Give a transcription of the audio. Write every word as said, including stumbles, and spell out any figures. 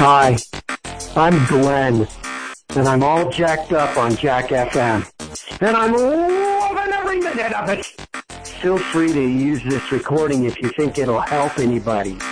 Hi, I'm Glenn, and I'm all jacked up on Jack F M, and I'm loving every minute of it. Feel free to use this recording if you think it'll help anybody.